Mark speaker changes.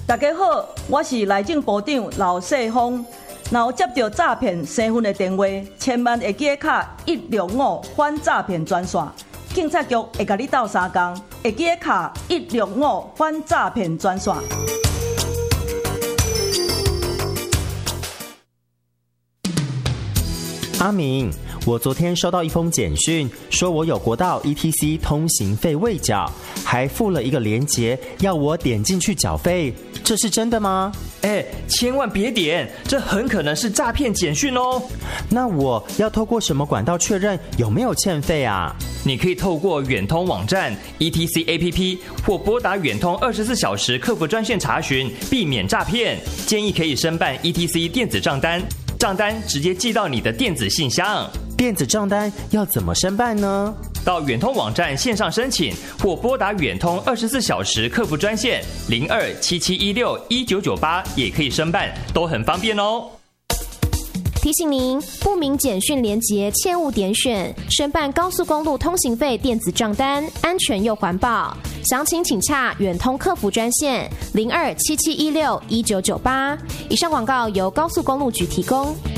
Speaker 1: 大家好，我是内政部长刘世峰。若有接到诈骗身份的电话，千万会记卡165反诈骗专线，警察局会甲你斗相共，会记卡165反诈骗专线。
Speaker 2: 阿明，我昨天收到一封简讯，说我有国道 ETC 通行费未缴，还附了一个连结，要我点进去缴费，这是真的吗？
Speaker 3: 千万别点，这很可能是诈骗简讯哦。
Speaker 2: 那我要透过什么管道确认有没有欠费啊？
Speaker 3: 你可以透过远通网站 ETC APP 或拨打远通24小时客服专线查询，避免诈骗。建议可以申办 ETC 电子账单，账单直接寄到你的电子信箱。
Speaker 2: 电子账单要怎么申办呢？
Speaker 3: 到远通网站线上申请，或拨打远通24小时客服专线0277161998也可以申办，都很方便哦。
Speaker 4: 提醒您，不明简讯连结切勿点选。申办高速公路通行费电子账单，安全又环保。详情请洽远通客服专线0277161998。以上广告由高速公路局提供。